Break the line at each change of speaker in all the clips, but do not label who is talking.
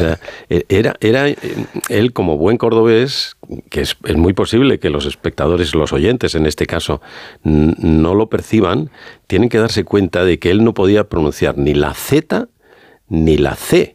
sea, era él como buen cordobés, que es muy posible que los espectadores, los oyentes en este caso, no lo perciban, tienen que darse cuenta de que él no podía pronunciar ni la Z ni la C.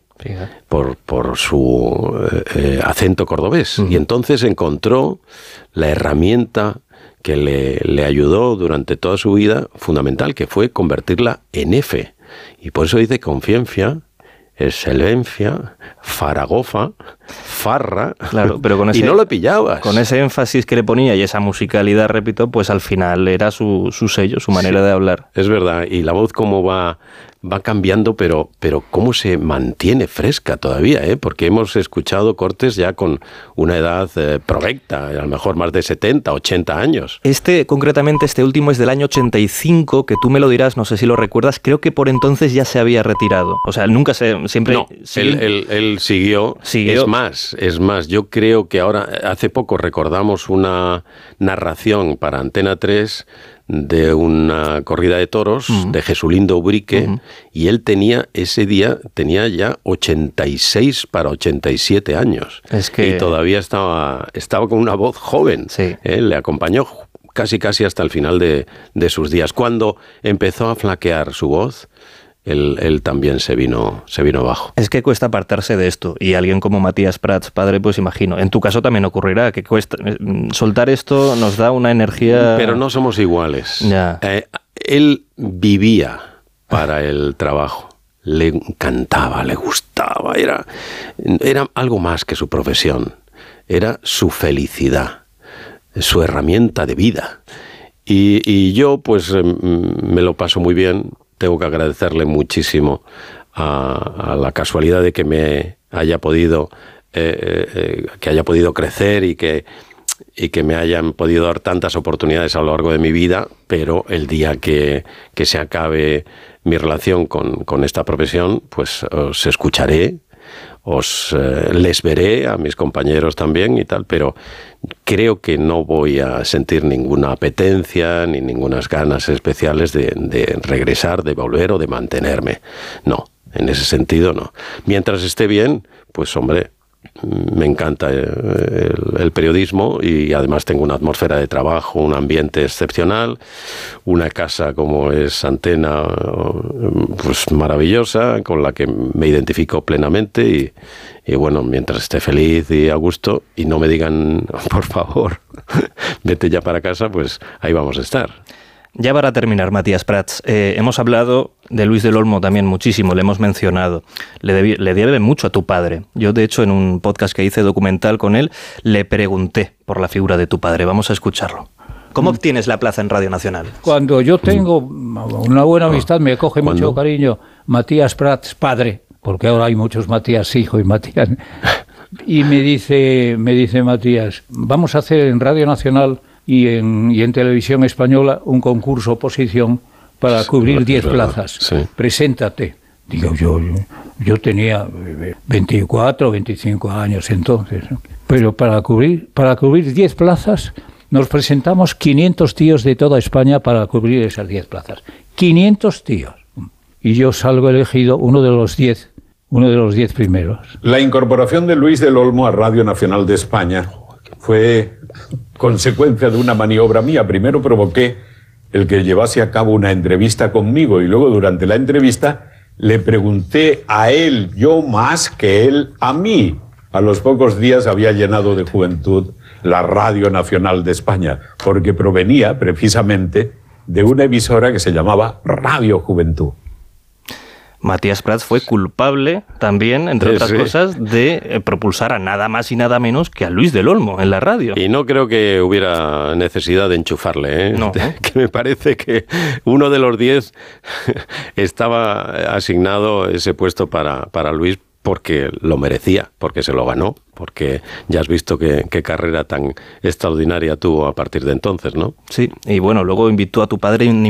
Por su acento cordobés. Y entonces encontró la herramienta que le ayudó durante toda su vida, fundamental, que fue convertirla en F. Y por eso dice Confiencia, Excelencia, Faragofa, Farra. Claro, pero con ese, y no lo pillabas.
Con ese énfasis que le ponía y esa musicalidad, repito, pues al final era su sello, su manera de hablar.
Es verdad, y la voz cómo va cambiando, pero cómo se mantiene fresca todavía, porque hemos escuchado cortes ya con una edad provecta, a lo mejor más de 70, 80 años.
Concretamente, este último es del año 85, que tú me lo dirás, no sé si lo recuerdas, creo que por entonces ya se había retirado. O sea, nunca siempre...
No, él siguió. Es más, yo creo que ahora, hace poco recordamos una narración para Antena 3 de una corrida de toros de Jesulindo Ubrique, y él ese día tenía ya 86 para 87 años. Y todavía estaba con una voz joven. Sí. Le acompañó casi hasta el final de sus días. Cuando empezó a flaquear su voz, él también se vino abajo.
Es que cuesta apartarse de esto, y alguien como Matías Prats, padre, pues imagino, en tu caso también ocurrirá, que cuesta soltar esto, nos da una energía...
Pero no somos iguales.
Ya.
Él vivía para el trabajo, le encantaba, le gustaba, era algo más que su profesión, era su felicidad, su herramienta de vida. Y yo pues me lo paso muy bien. Tengo que agradecerle muchísimo a la casualidad de que me haya podido crecer y que me hayan podido dar tantas oportunidades a lo largo de mi vida, pero el día que se acabe mi relación con esta profesión, pues os escucharé, les veré a mis compañeros también y tal, pero creo que no voy a sentir ninguna apetencia ni ningunas ganas especiales de regresar, de volver o de mantenerme. No, en ese sentido no. Mientras esté bien, pues hombre, me encanta el periodismo, y además tengo una atmósfera de trabajo, un ambiente excepcional, una casa como es Antena, pues maravillosa, con la que me identifico plenamente, y bueno, mientras esté feliz y a gusto y no me digan, por favor, vete ya para casa, pues ahí vamos a estar.
Ya para terminar, Matías Prats, hemos hablado de Luis del Olmo también muchísimo, le hemos mencionado. Le debe mucho a tu padre. Yo, de hecho, en un podcast que hice documental con él, le pregunté por la figura de tu padre. Vamos a escucharlo. ¿Cómo obtienes la plaza en Radio Nacional?
Cuando yo tengo una buena amistad, me coge mucho cariño Matías Prats, padre, porque ahora hay muchos Matías hijo y Matías. Y me dice Matías, vamos a hacer en Radio Nacional y en Televisión Española un concurso oposición para cubrir 10 plazas. Sí. Preséntate. Digo, yo tenía 24, 25 años entonces. Pero para cubrir 10 plazas nos presentamos 500 tíos de toda España para cubrir esas 10 plazas. 500 tíos. Y yo salgo elegido uno de los 10 primeros.
La incorporación de Luis del Olmo a Radio Nacional de España fue consecuencia de una maniobra mía. Primero provoqué el que llevase a cabo una entrevista conmigo, y luego durante la entrevista le pregunté a él, yo más que él a mí. A los pocos días había llenado de juventud la Radio Nacional de España, porque provenía precisamente de una emisora que se llamaba Radio Juventud.
Matías Prats fue culpable también, entre otras cosas, de propulsar a nada más y nada menos que a Luis del Olmo en la radio.
Y no creo que hubiera necesidad de enchufarle,
No.
Que me parece que uno de los 10 estaba asignado ese puesto para Luis, porque lo merecía, porque se lo ganó, porque ya has visto qué carrera tan extraordinaria tuvo a partir de entonces, ¿no?
Sí, y bueno, luego invitó a tu padre